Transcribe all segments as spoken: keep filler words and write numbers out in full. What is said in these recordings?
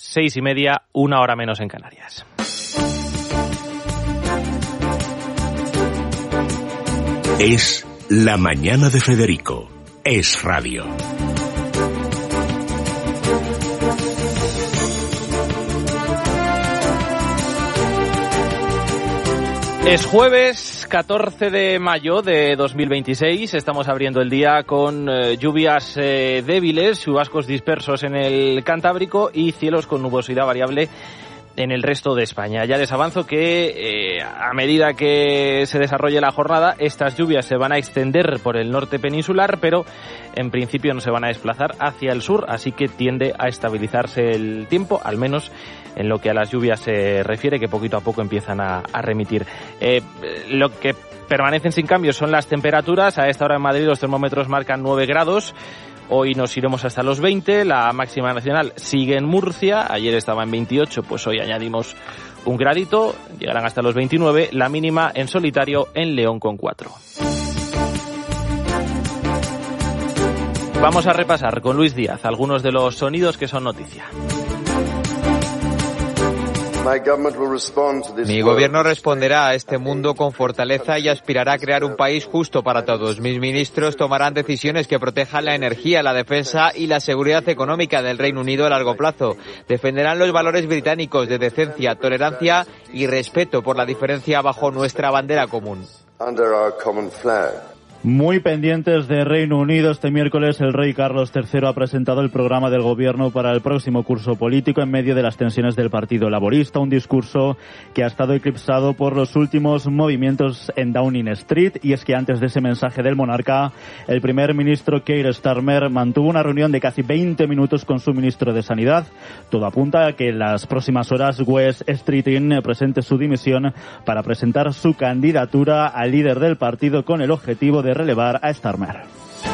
seis y media, una hora menos en Canarias. Es La Mañana de Federico. Es radio. Es jueves catorce de mayo de dos mil veintiséis, estamos abriendo el día con eh, lluvias eh, débiles, chubascos dispersos en el Cantábrico y cielos con nubosidad variable en el resto de España. Ya les avanzo que eh, a medida que se desarrolle la jornada, estas lluvias se van a extender por el norte peninsular, pero en principio no se van a desplazar hacia el sur, así que tiende a estabilizarse el tiempo, al menos en lo que a las lluvias se refiere, que poquito a poco empiezan a, a remitir. Eh, lo que permanecen sin cambio son las temperaturas. A esta hora en Madrid los termómetros marcan nueve grados. Hoy nos iremos hasta los veinte, la máxima nacional sigue en Murcia, ayer estaba en veintiocho, pues hoy añadimos un gradito, llegarán hasta los veintinueve, la mínima en solitario en León con cuatro. Vamos a repasar con Luis Díaz algunos de los sonidos que son noticia. Mi gobierno responderá a este mundo con fortaleza y aspirará a crear un país justo para todos. Mis ministros tomarán decisiones que protejan la energía, la defensa y la seguridad económica del Reino Unido a largo plazo. Defenderán los valores británicos de decencia, tolerancia y respeto por la diferencia bajo nuestra bandera común. Muy pendientes de Reino Unido, este miércoles el rey Carlos tercero ha presentado el programa del gobierno para el próximo curso político en medio de las tensiones del Partido Laborista, un discurso que ha estado eclipsado por los últimos movimientos en Downing Street, y es que antes de ese mensaje del monarca, el primer ministro Keir Starmer mantuvo una reunión de casi veinte minutos con su ministro de Sanidad. Todo apunta a que en las próximas horas Wes Streeting presente su dimisión para presentar su candidatura al líder del partido con el objetivo de relevar a Starmer.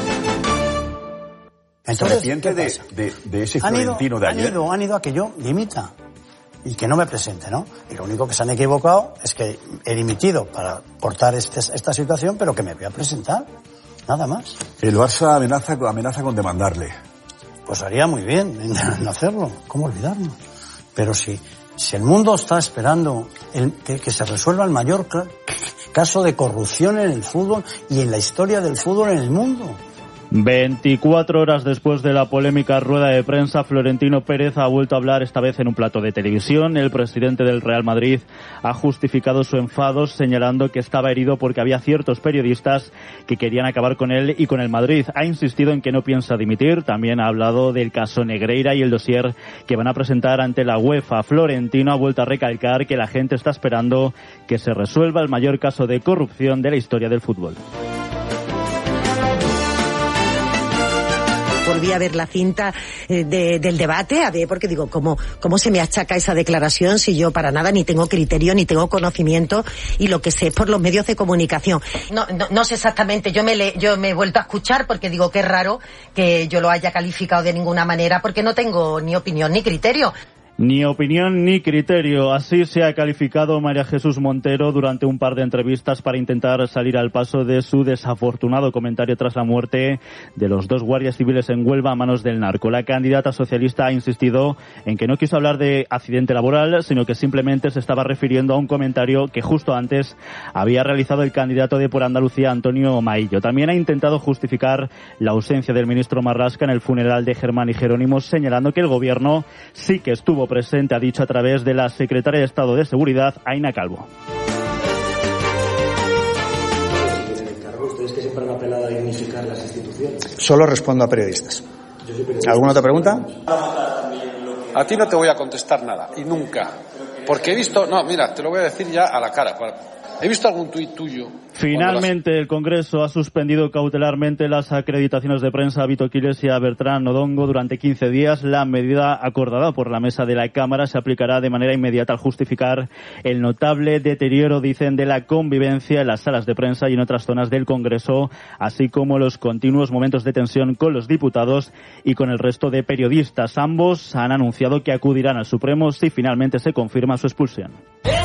Entonces, ¿qué de, de, de ese florentino de ayer? Han ido, han ido a que yo dimita y que no me presente, ¿no? Y lo único que se han equivocado es que he dimitido para cortar este, esta situación, pero que me voy a presentar, nada más. El Barça amenaza, amenaza con demandarle. Pues haría muy bien en hacerlo, ¿cómo olvidarlo? Pero si, si el mundo está esperando el, que, que se resuelva el mayor caso de corrupción en el fútbol y en la historia del fútbol en el mundo. veinticuatro horas después de la polémica rueda de prensa, Florentino Pérez ha vuelto a hablar, esta vez en un plato de televisión. El presidente del Real Madrid ha justificado su enfado señalando que estaba herido porque había ciertos periodistas que querían acabar con él y con el Madrid. Ha insistido en que no piensa dimitir. También ha hablado del caso Negreira y el dossier que van a presentar ante la UEFA. Florentino ha vuelto a recalcar que la gente está esperando que se resuelva el mayor caso de corrupción de la historia del fútbol. Volví a ver la cinta eh, de, del debate, a ver, porque digo, ¿cómo, ¿cómo se me achaca esa declaración si yo para nada ni tengo criterio, ni tengo conocimiento, y lo que sé es por los medios de comunicación? No, no, no sé exactamente, yo me, le, yo me he vuelto a escuchar porque digo que es raro que yo lo haya calificado de ninguna manera porque no tengo ni opinión ni criterio. Ni opinión ni criterio. Así se ha calificado María Jesús Montero durante un par de entrevistas para intentar salir al paso de su desafortunado comentario tras la muerte de los dos guardias civiles en Huelva a manos del narco. La candidata socialista ha insistido en que no quiso hablar de accidente laboral, sino que simplemente se estaba refiriendo a un comentario que justo antes había realizado el candidato de Por Andalucía, Antonio Maillo. También ha intentado justificar la ausencia del ministro Marlaska en el funeral de Germán y Jerónimo, señalando que el gobierno sí que estuvo presente, ha dicho a través de la secretaria de Estado de Seguridad, Aina Calvo. ¿Ustedes que siempre han apelado a dignificar las instituciones? Solo respondo a periodistas. ¿Alguna otra pregunta? A ti no te voy a contestar nada, y nunca. Porque he visto... No, mira, te lo voy a decir ya a la cara. He visto algún tuit tuyo. Finalmente, el Congreso ha suspendido cautelarmente las acreditaciones de prensa a Vito Quiles y a Bertrán Odongo durante quince días. La medida acordada por la mesa de la Cámara se aplicará de manera inmediata al justificar el notable deterioro, dicen, de la convivencia en las salas de prensa y en otras zonas del Congreso, así como los continuos momentos de tensión con los diputados y con el resto de periodistas. Ambos han anunciado que acudirán al Supremo si finalmente se confirma su expulsión.